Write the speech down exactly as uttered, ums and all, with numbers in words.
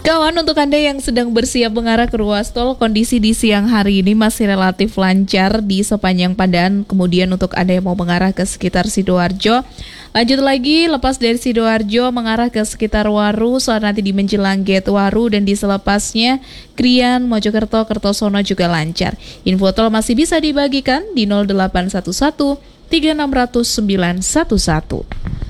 Kawan, untuk Anda yang sedang bersiap mengarah ke ruas tol, kondisi di siang hari ini masih relatif lancar di sepanjang Pandan. Kemudian untuk Anda yang mau mengarah ke sekitar Sidoarjo, lanjut lagi lepas dari Sidoarjo mengarah ke sekitar Waru saat nanti di menjelang gate Waru dan di selepasnya Krian, Mojokerto, Kertosono juga lancar. Info tol masih bisa dibagikan di nol delapan satu satu tiga enam nol nol sembilan satu satu.